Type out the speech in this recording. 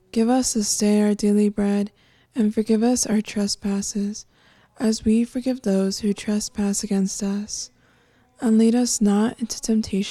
Give us this day our daily bread, and forgive us our trespasses, as we forgive those who trespass against us. And lead us not into temptation,